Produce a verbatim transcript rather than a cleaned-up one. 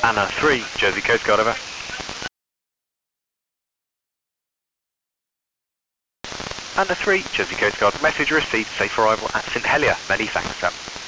Anna three, Jersey Coast Guard, over. Anna three, Jersey Coast Guard, message received, safe arrival at Saint Helier, many thanks, sir.